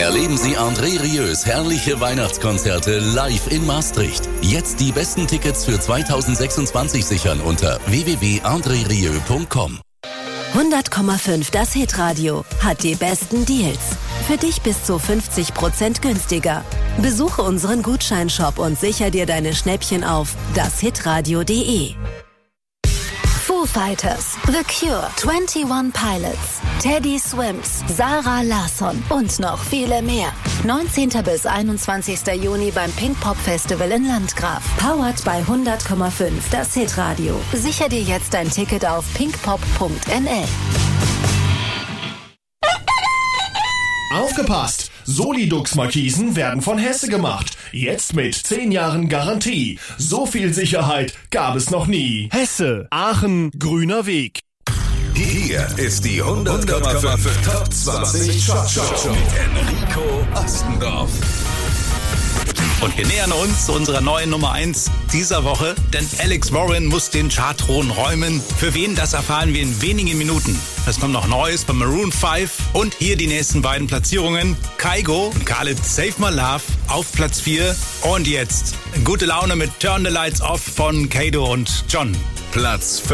Erleben Sie André Rieu's herrliche Weihnachtskonzerte live in Maastricht. Jetzt die besten Tickets für 2026 sichern unter www.andrerieu.com. 100,5 das Hitradio hat die besten Deals. Für dich bis zu 50% günstiger. Besuche unseren Gutscheinshop und sicher dir deine Schnäppchen auf dashitradio.de. Foo Fighters, The Cure, 21 Pilots, Teddy Swims, Sarah Larsson und noch viele mehr. 19. bis 21. Juni beim Pink Pop Festival in Landgraf. Powered by 100,5 das Hitradio. Sicher dir jetzt ein Ticket auf pinkpop.nl. Aufgepasst! Solidux-Markisen werden von Hesse gemacht. Jetzt mit 10 Jahren Garantie. So viel Sicherheit gab es noch nie. Hesse, Aachen, grüner Weg. Hier ist die 100,5 Top 20 Shot Show mit Enrico Ostendorf. Und wir nähern uns zu unserer neuen Nummer 1 dieser Woche, denn Alex Warren muss den Chartthron räumen. Für wen, das erfahren wir in wenigen Minuten. Es kommt noch Neues bei Maroon 5 und hier die nächsten beiden Platzierungen. Kygo und Khaled Save My Love auf Platz 4 und jetzt gute Laune mit Turn the Lights Off von Kato und John. Platz 5.